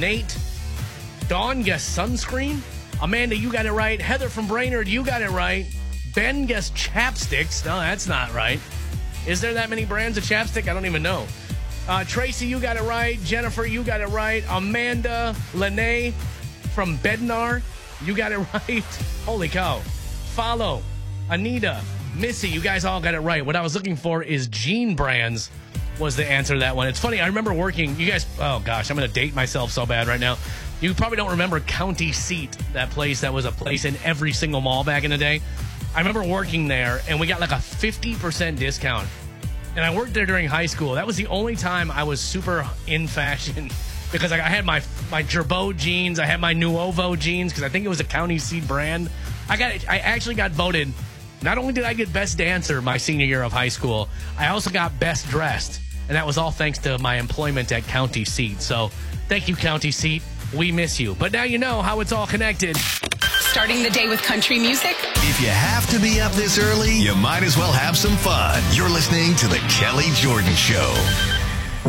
Nate. Dawn guessed sunscreen. Amanda, you got it right. Heather from Brainerd, you got it right. Ben guessed chapsticks. No, that's not right. Is there that many brands of chapstick? I don't even know. Tracy, you got it right. Jennifer, you got it right. Amanda, Lene from Bednar, you got it right. Holy cow. Follow. Anita, Missy, you guys all got it right. What I was looking for is Jean Brands was the answer to that one. It's funny, I remember working, you guys, oh gosh, I'm going to date myself so bad right now. You probably don't remember County Seat, that place that was a place in every single mall back in the day. I remember working there, and we got like a 50% discount. And I worked there during high school. That was the only time I was super in fashion because I had my Gerbeau jeans. I had my Nuovo jeans because I think it was a County Seat brand. I actually got voted. Not only did I get best dancer my senior year of high school, I also got best dressed. And that was all thanks to my employment at County Seat. So thank you, County Seat. We miss you. But now you know how it's all connected. Starting the day with country music? If you have to be up this early, you might as well have some fun. You're listening to The Kelly Jordan Show.